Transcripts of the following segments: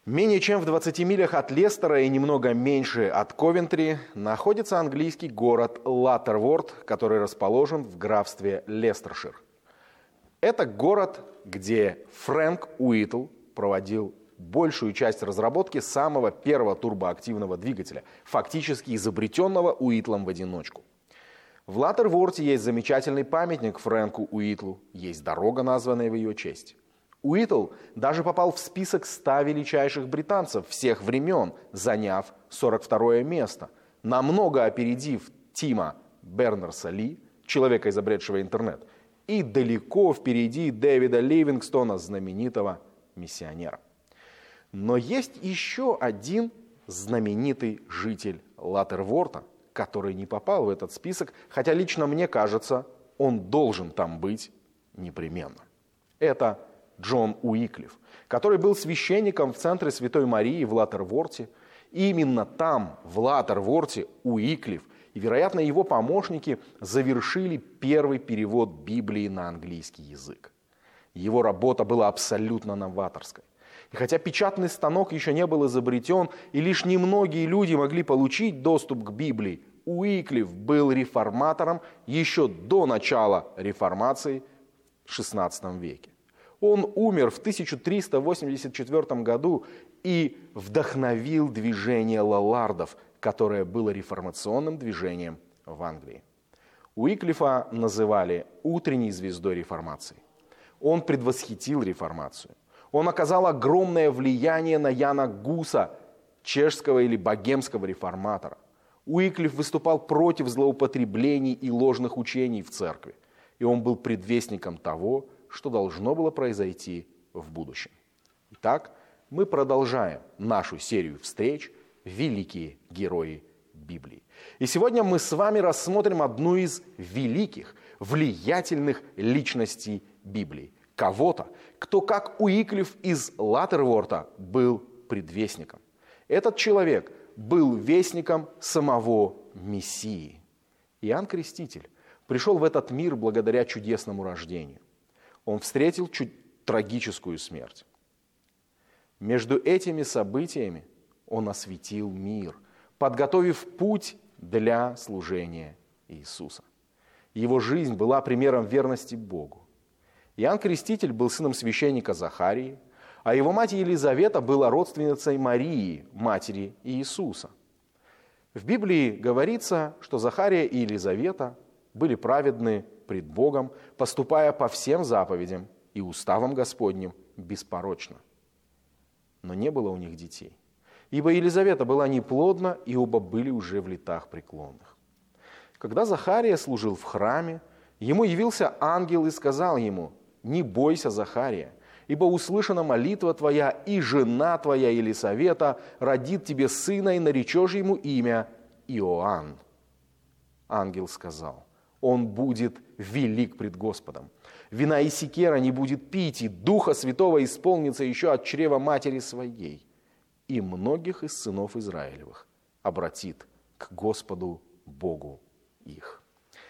Менее чем в 20 милях от Лестера и немного меньше от Ковентри находится английский город Латтерворт, который расположен в графстве Лестершир. Это город, где Фрэнк Уитл проводил большую часть разработки самого первого турбоактивного двигателя, фактически изобретенного Уитлом в одиночку. В Латтерворте есть замечательный памятник Фрэнку Уитлу, есть дорога, названная в ее честь. Уитл даже попал в список 100 величайших британцев всех времен, заняв 42-е место, намного опередив Тима Бернерса-Ли, человека, изобретшего интернет, и далеко впереди Дэвида Ливингстона, знаменитого миссионера. Но есть еще один знаменитый житель Латтерворта, который не попал в этот список, хотя лично мне кажется, он должен там быть непременно. Это Джон Уиклиф, который был священником в центре Святой Марии в Латтерворте. И именно там, в Латтерворте, Уиклиф и, вероятно, его помощники завершили первый перевод Библии на английский язык. Его работа была абсолютно новаторской. И хотя печатный станок еще не был изобретен, и лишь немногие люди могли получить доступ к Библии, Уиклиф был реформатором еще до начала реформации в XVI веке. Он умер в 1384 году и вдохновил движение лоллардов, которое было реформационным движением в Англии. Уиклифа называли утренней звездой реформации. Он предвосхитил реформацию. Он оказал огромное влияние на Яна Гуса, чешского или богемского реформатора. Уиклиф выступал против злоупотреблений и ложных учений в церкви. И он был предвестником того, что должно было произойти в будущем. Итак, мы продолжаем нашу серию встреч «Великие герои Библии». И сегодня мы с вами рассмотрим одну из великих, влиятельных личностей Библии. Кого-то, кто, как Уиклиф из Латтерворта, был предвестником. Этот человек был вестником самого Мессии. Иоанн Креститель пришел в этот мир благодаря чудесному рождению. Он встретил трагическую смерть. Между этими событиями он осветил мир, подготовив путь для служения Иисуса. Его жизнь была примером верности Богу. Иоанн Креститель был сыном священника Захарии, а его мать Елизавета была родственницей Марии, матери Иисуса. В Библии говорится, что Захария и Елизавета были праведны пред Богом, поступая по всем заповедям и уставам Господним беспорочно. Но не было у них детей, ибо Елизавета была неплодна, и оба были уже в летах преклонных. Когда Захария служил в храме, ему явился ангел и сказал ему: «Не бойся, Захария, ибо услышана молитва твоя, и жена твоя Елизавета родит тебе сына, и наречешь ему имя Иоанн». Ангел сказал: «Он будет велик пред Господом. Вина и секера не будет пить, и Духа Святого исполнится еще от чрева матери своей. И многих из сынов Израилевых обратит к Господу Богу их».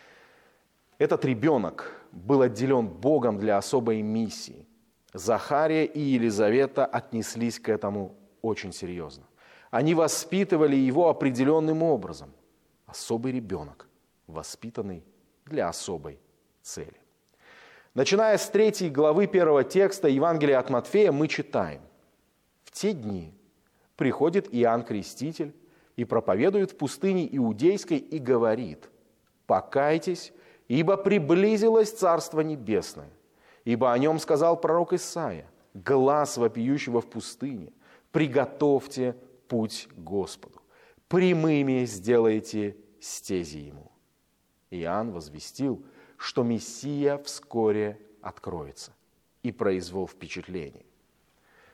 Этот ребенок был отделен Богом для особой миссии. Захария и Елизавета отнеслись к этому очень серьезно. Они воспитывали его определенным образом. Особый ребенок, воспитанный для особой цели. Начиная с 3 главы 1 текста Евангелия от Матфея, мы читаем: «В те дни приходит Иоанн Креститель и проповедует в пустыне Иудейской и говорит: покайтесь, ибо приблизилось Царство Небесное. Ибо о нем сказал пророк Исаия: глас вопиющего в пустыне, приготовьте путь Господу, прямыми сделайте стези ему». Иоанн возвестил, что Мессия вскоре откроется, и произвел впечатление.